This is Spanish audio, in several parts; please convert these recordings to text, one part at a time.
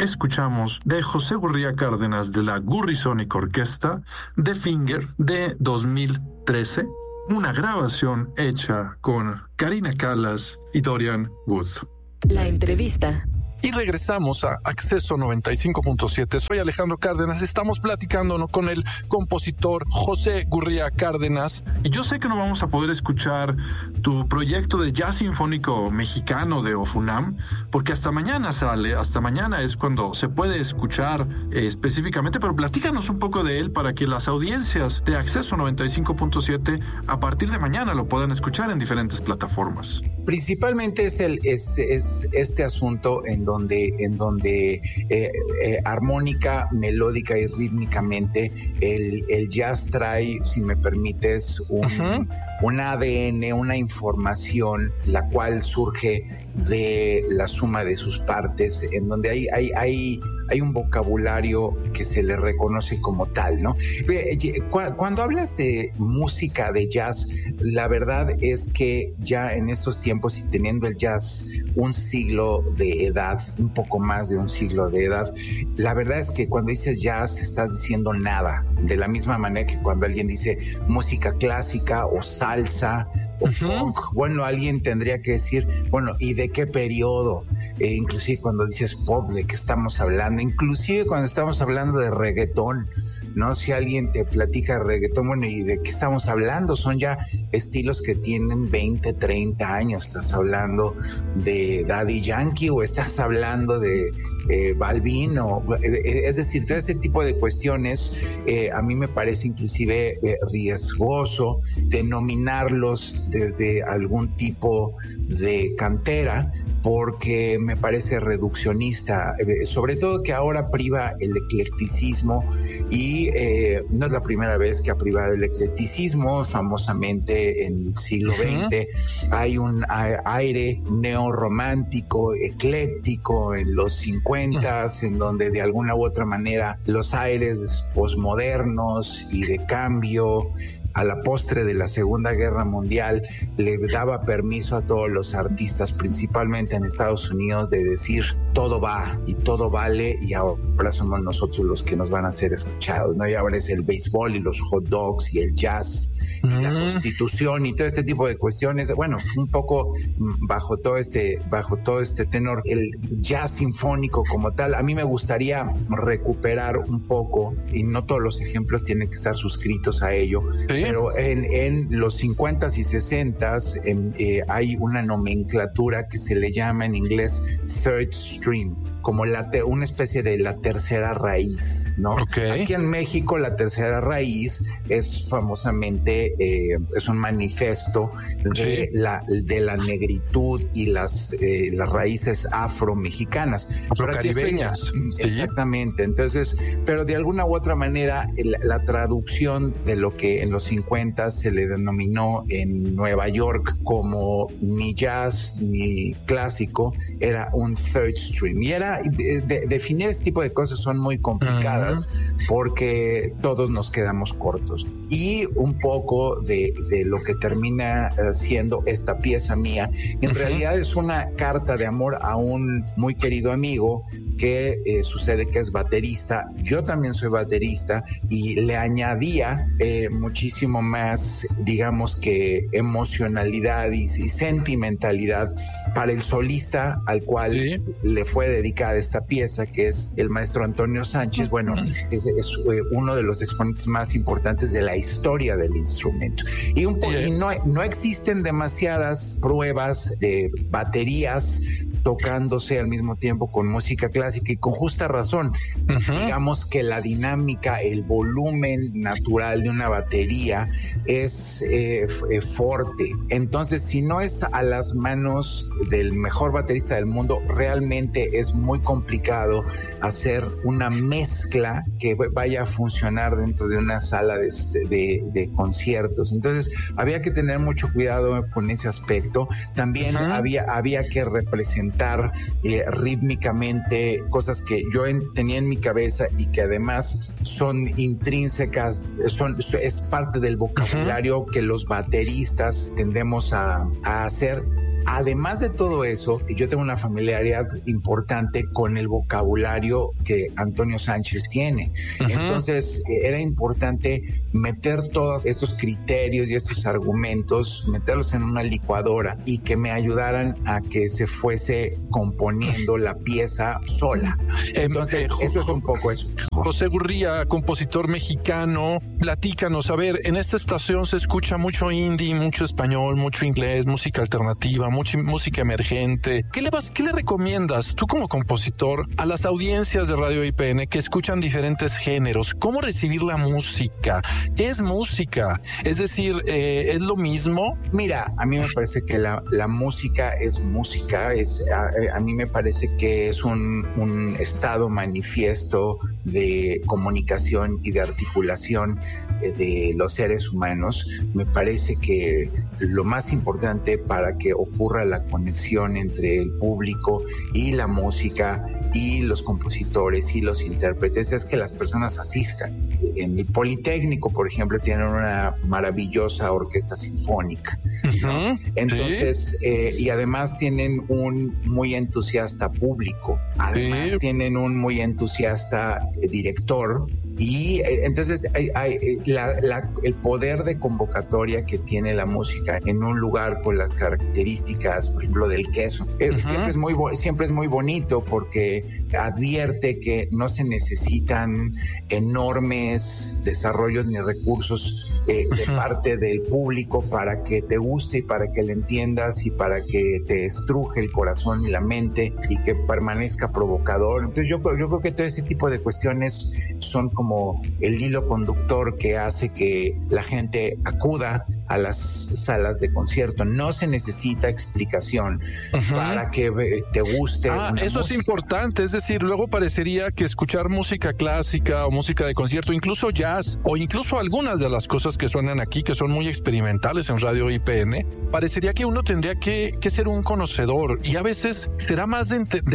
escuchamos de José Gurría Cárdenas de la Gurri Sonic Orquesta, The Finger de 2013, una grabación hecha con Karina Callas y Dorian Wood. La entrevista. Y regresamos a Acceso 95.7. Soy Alejandro Cárdenas. Estamos platicando con el compositor José Gurría Cárdenas. Y yo sé que no vamos a poder escuchar tu proyecto de jazz sinfónico mexicano de OFUNAM, porque hasta mañana sale, hasta mañana es cuando se puede escuchar específicamente, pero platícanos un poco de él para que las audiencias de Acceso 95.7 a partir de mañana lo puedan escuchar en diferentes plataformas. Principalmente es este asunto en donde armónica, melódica y rítmicamente el jazz trae, si me permites, un ADN, una información, la cual surge de la suma de sus partes, en donde hay un vocabulario que se le reconoce como tal, ¿no? Cuando hablas de música de jazz, la verdad es que ya en estos tiempos y teniendo el jazz un siglo de edad, un poco más de un siglo de edad, la verdad es que cuando dices jazz estás diciendo nada, de la misma manera que cuando alguien dice música clásica o salsa o funk, bueno, alguien tendría que decir, bueno, ¿y de qué periodo? Inclusive cuando dices pop, ¿de qué estamos hablando? Inclusive cuando estamos hablando de reggaetón, ¿no? Si alguien te platica de reggaetón, bueno, ¿y de qué estamos hablando? Son ya estilos que tienen 20, 30 años. ¿Estás hablando de Daddy Yankee o estás hablando de Balvin? Es decir, todo este tipo de cuestiones a mí me parece inclusive riesgoso denominarlos desde algún tipo de cantera, porque me parece reduccionista, sobre todo que ahora priva el eclecticismo y no es la primera vez que ha privado el eclecticismo. Famosamente en el siglo XX hay un aire neorromántico, ecléctico en los 50s, en donde de alguna u otra manera los aires posmodernos y de cambio a la postre de la Segunda Guerra Mundial le daba permiso a todos los artistas, principalmente en Estados Unidos, de decir todo va y todo vale, y ahora somos nosotros los que nos van a ser escuchados, ¿no? Y ahora es el béisbol y los hot dogs y el jazz y la Constitución y todo este tipo de cuestiones. Bueno, un poco bajo todo este tenor, el jazz sinfónico como tal, a mí me gustaría recuperar un poco, y no todos los ejemplos tienen que estar suscritos a ello, pero en los 50s y 60s hay una nomenclatura que se le llama en inglés third stream, como una especie de la tercera raíz, ¿no? Aquí en México la tercera raíz es famosamente es un manifiesto de la negritud y las raíces afro-mexicanas, afrocaribeñas. Exactamente. Entonces, pero de alguna u otra manera la traducción de lo que en los 50 se le denominó en Nueva York como ni jazz ni clásico era un third stream, y era definir este tipo de cosas son muy complicadas porque todos nos quedamos cortos. Y un poco de lo que termina siendo esta pieza mía, en realidad es una carta de amor a un muy querido amigo que sucede que es baterista. Yo también soy baterista y le añadía muchísimo más, digamos que emocionalidad y sentimentalidad para el solista al cual le fue dedicada esta pieza, que es el maestro Antonio Sánchez. Bueno, es uno de los exponentes más importantes de la historia del instrumento. Y no existen demasiadas pruebas de baterías tocándose al mismo tiempo con música clásica, y con justa razón. Digamos que la dinámica, el volumen natural de una batería es fuerte. Entonces, si no es a las manos del mejor baterista del mundo, realmente es muy complicado hacer una mezcla que vaya a funcionar dentro de una sala de conciertos. Entonces, había que tener mucho cuidado con ese aspecto. También había que representar rítmicamente cosas que yo tenía en mi cabeza y que además son intrínsecas, es parte del vocabulario que los bateristas tendemos a hacer. además de todo eso, yo tengo una familiaridad importante con el vocabulario que Antonio Sánchez tiene. Entonces, era importante meter todos estos criterios y estos argumentos, meterlos en una licuadora y que me ayudaran a que se fuese componiendo la pieza sola. Entonces, eso es un poco eso. José Gurría, compositor mexicano, platícanos, a ver, en esta estación se escucha mucho indie, mucho español, mucho inglés, música alternativa, mucha música emergente. ¿Qué le recomiendas tú como compositor a las audiencias de Radio IPN que escuchan diferentes géneros? ¿Cómo recibir la música? ¿Qué es música? Es decir, ¿es lo mismo? Mira, a mí me parece que la música es música, a mí me parece que es un estado manifiesto de comunicación y de articulación de los seres humanos. Me parece que lo más importante para que ocurra la conexión entre el público y la música y los compositores y los intérpretes es que las personas asistan. En el Politécnico, por ejemplo, tienen una maravillosa orquesta sinfónica, ¿no? Entonces, y además tienen un muy entusiasta público, además tienen un muy entusiasta director. Y entonces el poder de convocatoria que tiene la música en un lugar con las características, por ejemplo, del queso, siempre es muy bonito porque advierte que no se necesitan enormes desarrollos ni recursos de parte del público para que te guste y para que le entiendas y para que te estruje el corazón y la mente y que permanezca provocador. Entonces yo creo que todo ese tipo de cuestiones son como el hilo conductor que hace que la gente acuda a las salas de concierto. No se necesita explicación para que te guste. Eso es importante, es decir, luego parecería que escuchar música clásica o música de concierto, incluso jazz, o incluso algunas de las cosas que suenan aquí, que son muy experimentales en Radio IPN, parecería que uno tendría que ser un conocedor, y a veces será más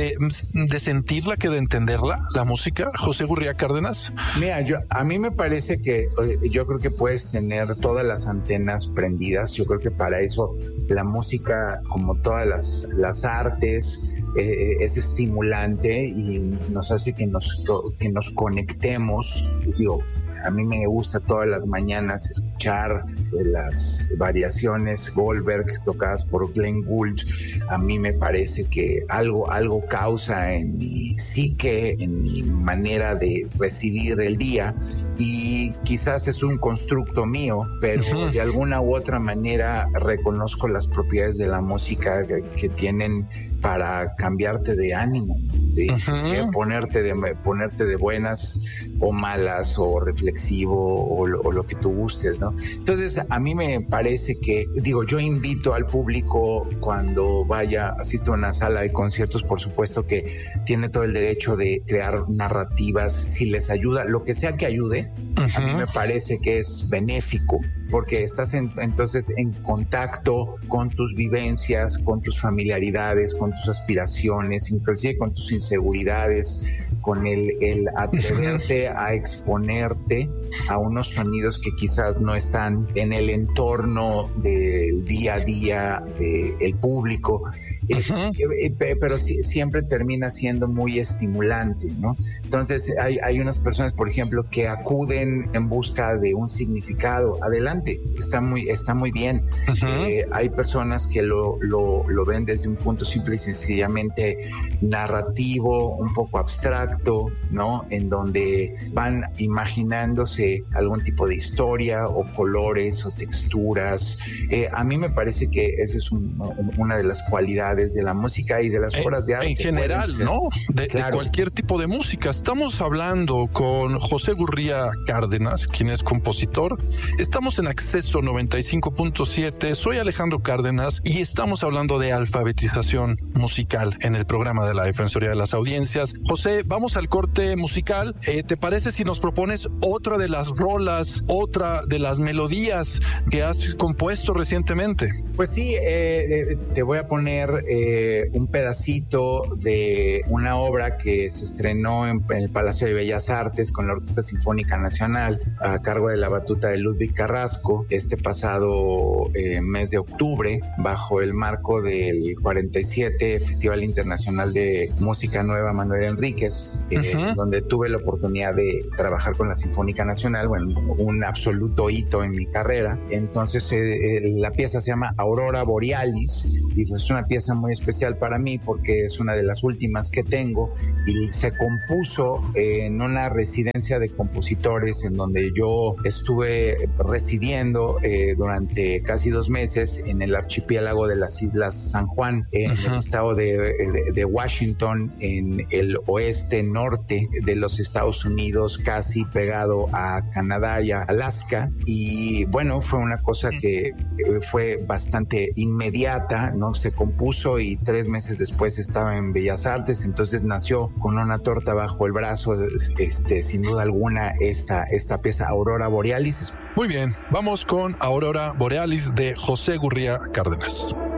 de sentirla que de entenderla, la música. José Gurría Cárdenas. Mira, a mí me parece que yo creo que puedes tener todas las antenas prendidas. Yo creo que para eso la música, como todas las artes, es estimulante y nos hace que nos conectemos. Digo, a mí me gusta todas las mañanas escuchar las variaciones Goldberg tocadas por Glenn Gould. A mí me parece que algo causa en mi psique, en mi manera de recibir el día, y quizás es un constructo mío, pero de alguna u otra manera reconozco las propiedades de la música que tienen para cambiarte de ánimo, ponerte de buenas o malas o reflexivo o lo que tú gustes, ¿no? Entonces, a mí me parece que, yo invito al público cuando asiste a una sala de conciertos, por supuesto que tiene todo el derecho de crear narrativas, si les ayuda, lo que sea que ayude, a mí me parece que es benéfico, porque estás entonces en contacto con tus vivencias, con tus familiaridades, con tus aspiraciones, inclusive con tus inseguridades, con el atreverte a exponerte a unos sonidos que quizás no están en el entorno del día a día del público. Pero siempre termina siendo muy estimulante, ¿no? Entonces hay unas personas, por ejemplo, que acuden en busca de un significado. Adelante, está muy bien. Hay personas que lo ven desde un punto simple y sencillamente narrativo, un poco abstracto, ¿no? En donde van imaginándose algún tipo de historia o colores o texturas. A mí me parece que esa es una de las cualidades de la música y de las obras de arte. En general, ¿no? De cualquier tipo de música. Estamos hablando con José Gurría Cárdenas, quien es compositor. Estamos en Acceso 95.7. Soy Alejandro Cárdenas y estamos hablando de alfabetización musical en el programa de la Defensoría de las Audiencias. José, vamos al corte musical. ¿Te parece si nos propones otra de las rolas, otra de las melodías que has compuesto recientemente? Pues sí, te voy a poner un pedacito de una obra que se estrenó en el Palacio de Bellas Artes con la Orquesta Sinfónica Nacional a cargo de la batuta de Ludwig Carrasco este pasado mes de octubre, bajo el marco del 47 Festival Internacional de Música Nueva Manuel Enríquez, donde tuve la oportunidad de trabajar con la Sinfónica Nacional, bueno, un absoluto hito en mi carrera. Entonces la pieza se llama Aurora Borealis y es una pieza muy especial para mí porque es una de las últimas que tengo y se compuso en una residencia de compositores en donde yo estuve residiendo durante casi 2 meses en el archipiélago de las Islas San Juan, en el estado de Washington, en el oeste norte de los Estados Unidos, casi pegado a Canadá y a Alaska. Y bueno, fue una cosa que fue bastante inmediata, ¿no? Se compuso y 3 meses después estaba en Bellas Artes, entonces nació con una torta bajo el brazo, sin duda alguna, esta pieza Aurora Borealis. Muy bien, vamos con Aurora Borealis de José Gurría Cárdenas.